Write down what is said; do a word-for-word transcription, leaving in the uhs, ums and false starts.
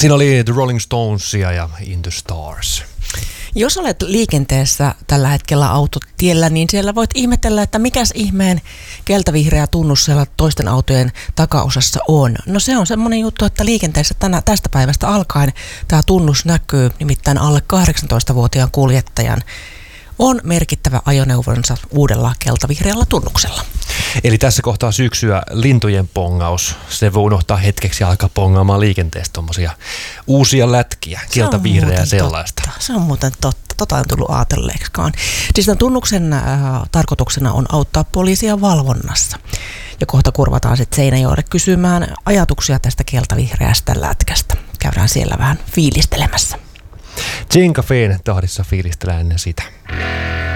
Siinä oli The Rolling Stonesia ja In the Stars. Jos olet liikenteessä tällä hetkellä autotiellä, niin siellä voit ihmetellä, että mikäs ihmeen keltavihreä tunnus siellä toisten autojen takaosassa on. No se on semmoinen juttu, että liikenteessä tänä, tästä päivästä alkaen tämä tunnus näkyy, nimittäin alle kahdeksantoistavuotiaan kuljettajan on merkittävä ajoneuvonsa uudella keltavihreällä tunnuksella. Eli tässä kohtaa syksyä lintujen pongaus. Se voi unohtaa hetkeksi ja alkaa pongaamaan liikenteestä tuommoisia uusia lätkiä, keltavihreää sellaista. Totta. Se on muuten totta. Tota on tullut ajatelleeksikaan. Siis tämän tunnuksen äh, tarkoituksena on auttaa poliisia valvonnassa. Ja kohta kurvataan sitten Seinäjoelle kysymään ajatuksia tästä keltavihreästä lätkästä. Käydään siellä vähän fiilistelemässä. Gin Cafén tahdissa fiilistellä ennen sitä.